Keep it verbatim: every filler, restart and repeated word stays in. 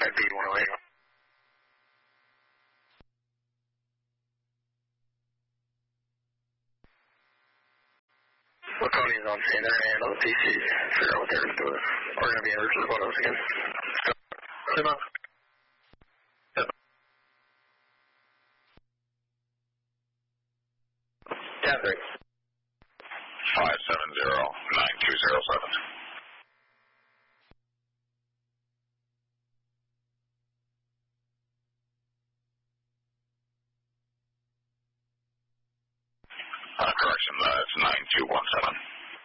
That'd be one oh eight. Laconia's on scene. They're going to handle the P C. Figure out what they're going to do with it. We're going to be in route to the photos again. Come on. Catherine. five seven zero nine two zero seven. Uh, correction, uh, it's nine two one seven.